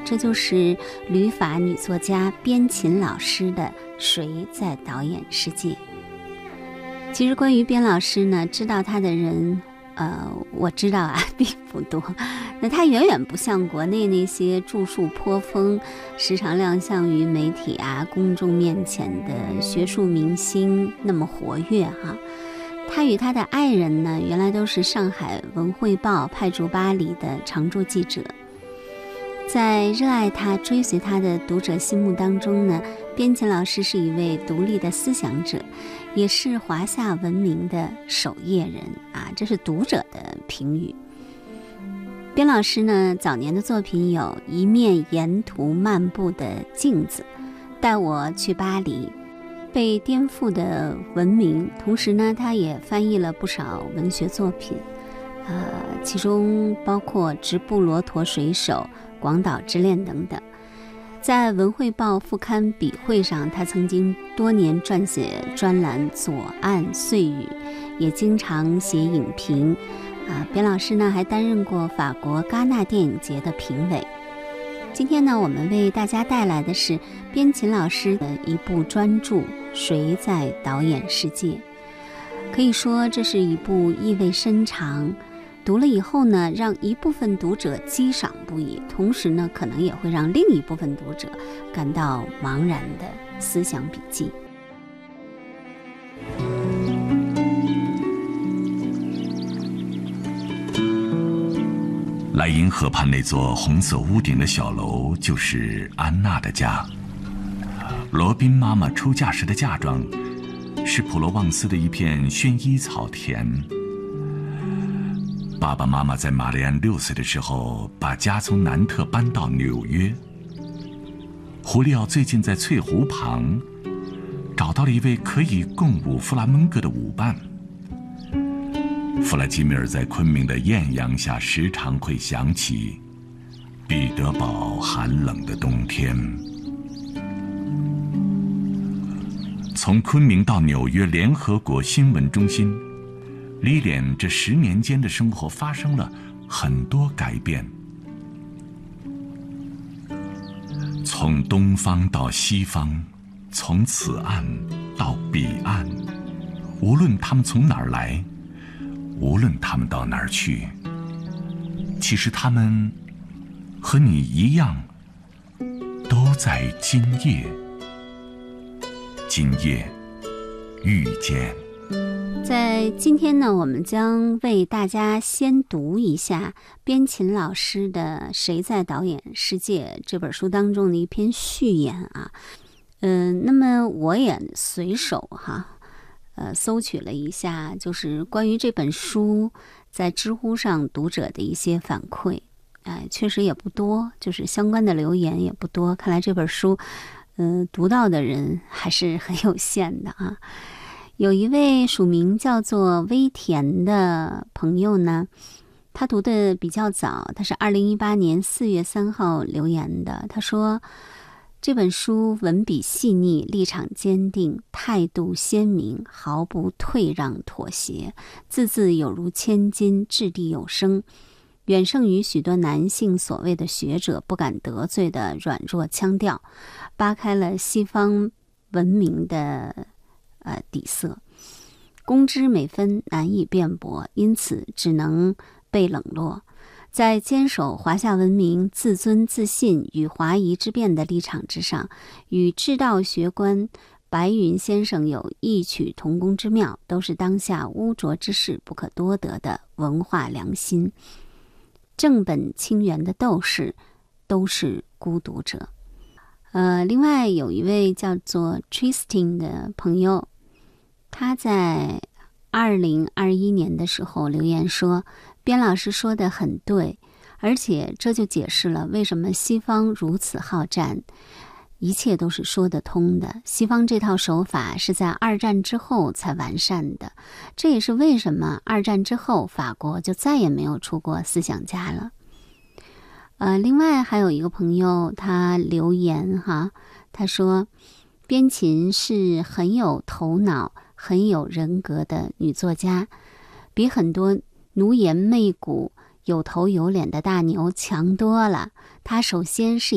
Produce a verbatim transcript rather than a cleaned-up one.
这就是旅法女作家边琴老师的《谁在导演世界》。其实关于边老师呢，知道他的人呃，我知道啊，并不多。那他远远不像国内那些著述颇丰、时常亮相于媒体啊、公众面前的学术明星那么活跃哈。他与他的爱人呢，原来都是上海文汇报派驻巴黎的常驻记者。在热爱他、追随他的读者心目当中呢，边琴老师是一位独立的思想者，也是华夏文明的守夜人啊，这是读者的评语。边老师呢，早年的作品有一面沿途漫步的镜子、带我去巴黎、被颠覆的文明，同时呢，他也翻译了不少文学作品，呃，其中包括《直布罗陀水手》、《广岛之恋》等等。在文汇报副刊笔会上，他曾经多年撰写专栏《左岸碎语》，也经常写影评。啊，边老师呢还担任过法国戛纳电影节的评委。今天呢，我们为大家带来的是边琴老师的一部专著《谁在导演世界》。可以说，这是一部意味深长，读了以后呢，让一部分读者激赏不已，同时呢，可能也会让另一部分读者感到茫然的思想笔记。 莱茵河畔那座红色屋顶的小楼就是安娜的家。罗宾妈妈出嫁时的嫁妆是普罗旺斯的一片薰衣草田。爸爸妈妈在玛丽安六岁的时候把家从南特搬到纽约。胡利奥最近在翠湖旁找到了一位可以共舞弗拉门戈的舞伴。弗拉基米尔在昆明的艳阳下时常会想起彼得堡寒冷的冬天。从昆明到纽约联合国新闻中心，莉莲这十年间的生活发生了很多改变。从东方到西方，从此岸到彼岸，无论他们从哪儿来，无论他们到哪儿去，其实他们和你一样，都在今夜，今夜遇见。 在今天呢，我们将为大家先读一下边琴老师的《谁在导演世界》这本书当中的一篇序言啊。嗯、呃，那么我也随手哈。呃，搜取了一下，就是关于这本书在知乎上读者的一些反馈，哎、呃，确实也不多，就是相关的留言也不多。看来这本书，呃，读到的人还是很有限的啊。有一位署名叫做微甜的朋友呢，他读的比较早，他是二零一八年四月三号留言的。他说，这本书文笔细腻，立场坚定，态度鲜明，毫不退让妥协，字字有如千金，掷地有声，远胜于许多男性所谓的学者不敢得罪的软弱腔调，扒开了西方文明的呃底色，公知每分难以辩驳，因此只能被冷落。在坚守华夏文明自尊自信与华夷之辩的立场之上，与治道学官白云先生有异曲同工之妙，都是当下污浊之士不可多得的文化良心。正本清源的斗士都是孤独者。呃，另外有一位叫做 Tristan 的朋友，他在二零二一年的时候留言说，边老师说的很对，而且这就解释了为什么西方如此好战，一切都是说得通的。西方这套手法是在二战之后才完善的，这也是为什么二战之后法国就再也没有出过思想家了。呃，另外还有一个朋友他留言哈，他说边琴是很有头脑、很有人格的女作家，比很多奴颜媚骨、有头有脸的大牛强多了。她首先是